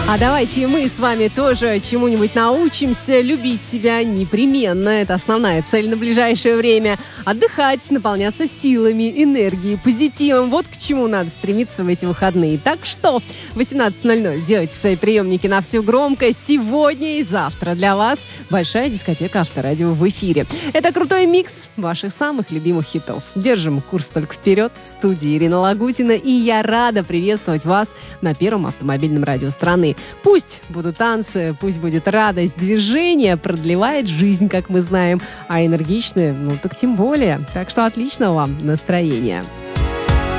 А давайте мы с вами тоже чему-нибудь научимся. Любить себя непременно. Это основная цель на ближайшее время. Отдыхать, наполняться силами, энергией, позитивом. Вот к чему надо стремиться в эти выходные. Так что 18:00 делайте свои приемники на всю громкость. Сегодня и завтра для вас большая дискотека Авторадио в эфире. Это крутой микс ваших самых любимых хитов. Держим курс только вперед. В студии Ирина Лагутина. И я рада приветствовать вас на первом автомобильном радио страны. Пусть будут танцы, пусть будет радость, движение продлевает жизнь, как мы знаем, а энергичные, так тем более. Так что отличного вам настроения.